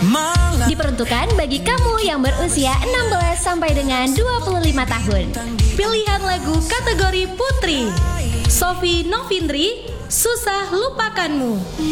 Diperuntukkan bagi kamu yang berusia 16 sampai dengan 25 tahun. Pilihan lagu kategori Putri, Sofi Novindri, Susah Lupakanmu.